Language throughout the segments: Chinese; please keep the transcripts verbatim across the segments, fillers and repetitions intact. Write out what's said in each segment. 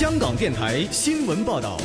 香港电台新闻报道。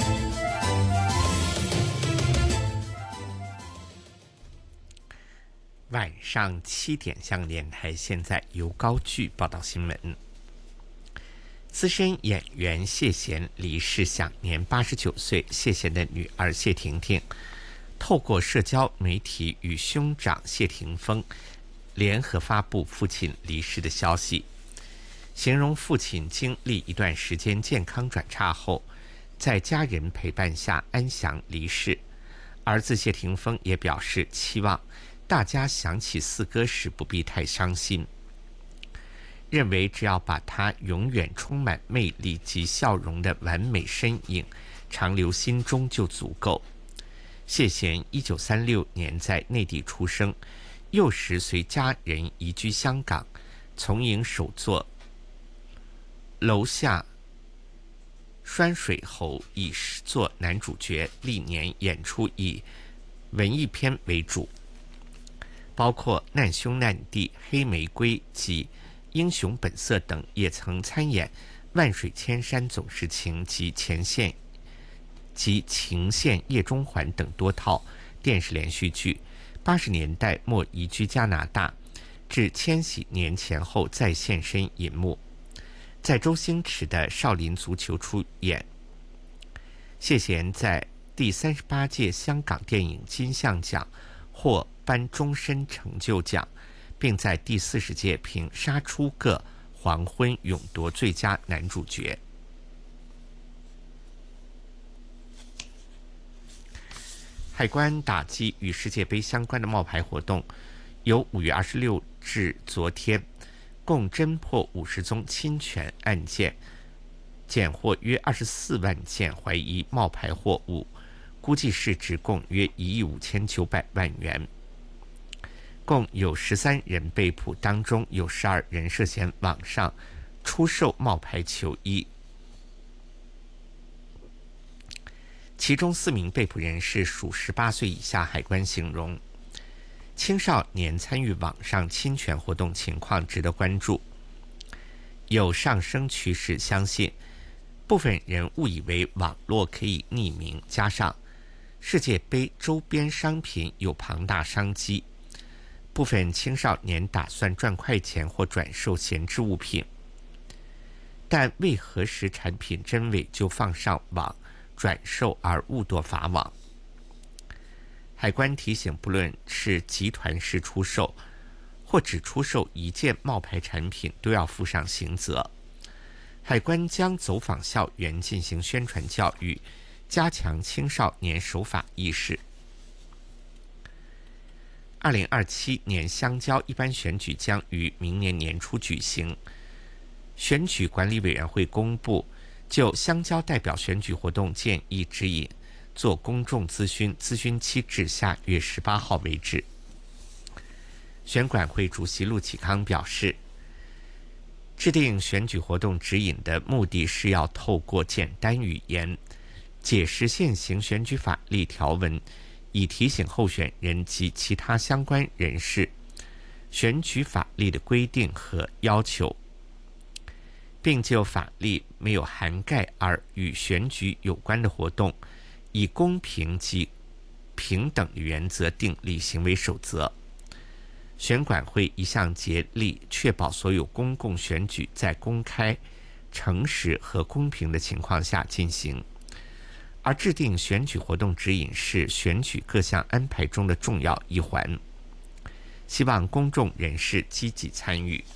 晚上七点，香港电台现在由高炬报道新闻。资深演员谢贤离世，享年八十九岁。谢贤的女儿谢婷婷透过社交媒体与兄长谢霆锋联合发布父亲离世的消息，形容父亲经历一段时间健康转差后，在家人陪伴下安详离世。儿子谢霆锋也表示期望大家想起四哥时不必太伤心，认为只要把他永远充满魅力及笑容的完美身影长留心中就足够。谢贤一九三六年在内地出生，幼时随家人移居香港，从影首作《楼下栓水猴》以作男主角，历年演出以文艺片为主，包括《难兄难弟》《黑玫瑰》及《英雄本色》等，也曾参演《万水千山总是情》及前线及情线夜中环等多套电视连续剧。八十年代末移居加拿大，至千禧年前后再现身银幕，在周星驰的《少林足球》出演。谢贤在第三十八届香港电影金像奖获颁终身成就奖，并在第四十届凭《杀出个黄昏》勇夺最佳男主角。海关打击与世界杯相关的冒牌活动，由五月二十六至昨天，共侦破五十宗侵权案件，检获约二十四万件怀疑冒牌货物，估计市值共约一亿五千九百万元。共有十三人被捕，当中有十二人涉嫌网上出售冒牌球衣。其中四名被捕人士属十八岁以下。海关形容青少年参与网上侵权活动情况值得关注，有上升趋势，相信部分人误以为网络可以匿名，加上世界杯周边商品有庞大商机，部分青少年打算赚快钱或转售闲置物品，但未核实产品真伪就放上网转售而误堕法网。海关提醒，不论是集团式出售或只出售一件冒牌产品，都要负上刑责。海关将走访校园进行宣传教育，加强青少年守法意识。二零二七年乡郊一般选举将于明年年初举行。选举管理委员会公布就乡郊代表选举活动建议指引做公众咨询，咨询期至下月十八号为止。选管会主席陆启康表示，制定选举活动指引的目的是要透过简单语言解释现行选举法律条文，以提醒候选人及其他相关人士选举法律的规定和要求，并就法律没有涵盖而与选举有关的活动，以公平及平等的原则订立行为守则。选管会一向竭力确保所有公共选举在公开、诚实和公平的情况下进行，而制定选举活动指引是选举各项安排中的重要一环，希望公众人士积极参与。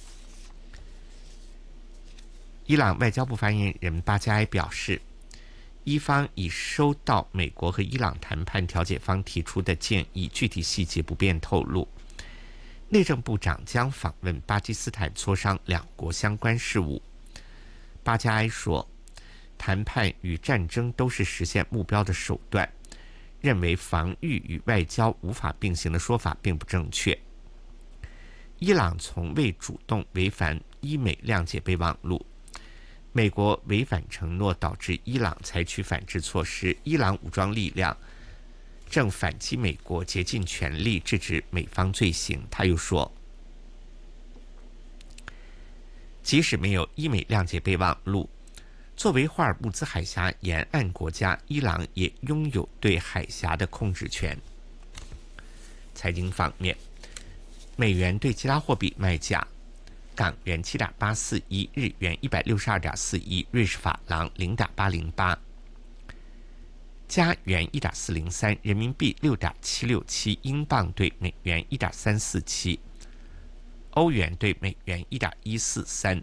伊朗外交部发言人巴加埃表示，伊方已收到美国和伊朗谈判调解方提出的建议，具体细节不便透露。内政部长将访问巴基斯坦磋商两国相关事务。巴加埃说，谈判与战争都是实现目标的手段，认为防御与外交无法并行的说法并不正确。伊朗从未主动违反伊美谅解备忘录，美国违反承诺导致伊朗采取反制措施，伊朗武装力量正反击美国，竭尽全力制止美方罪行。他又说，即使没有伊美谅解备忘录， 作为霍尔木兹海峡沿岸国家，伊朗也拥有对海峡的控制权。财经方面，美元对其他货币卖价：港元七点八四一，日元一百六十二点四一，瑞士法郎零点八零八，加元一点四零三，人民币六点七六七，英镑对美元一点三四七，欧元对美元一点一四三。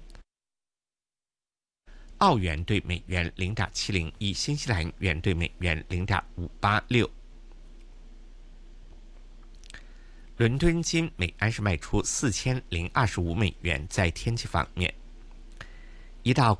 澳元对美元零点七零一，新西兰元对美元零点五八六。伦敦金每安士卖出四千零二十五美元。在天气方面，一道